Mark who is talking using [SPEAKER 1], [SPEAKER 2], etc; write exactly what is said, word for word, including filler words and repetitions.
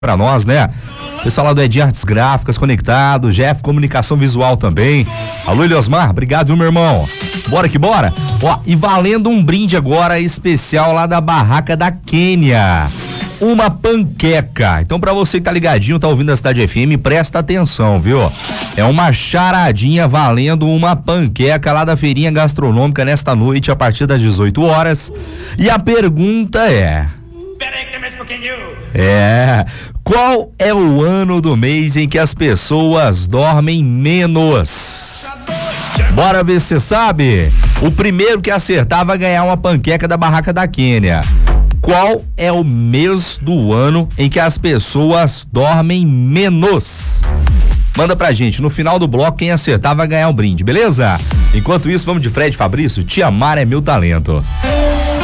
[SPEAKER 1] Pra nós, né? Pessoal lá do Ed Artes Gráficas conectado, Jeff Comunicação Visual também. Alô, Eliosmar, obrigado, viu, meu irmão? Bora que bora. Ó, e valendo um brinde agora especial lá da Barraca da Quênia. Uma panqueca. Então, pra você que tá ligadinho, tá ouvindo a Cidade F M, presta atenção, viu? É uma charadinha valendo uma panqueca lá da feirinha gastronômica nesta noite a partir das dezoito horas. E a pergunta é... É, qual é o ano do mês em que as pessoas dormem menos? Bora ver se você sabe. O primeiro que acertar vai ganhar uma panqueca da Barraca da Quênia. Qual é o mês do ano em que as pessoas dormem menos? Manda pra gente, no final do bloco, quem acertar vai ganhar um brinde, beleza? Enquanto isso, vamos de Fred Fabrício, Te Amar é Meu Talento.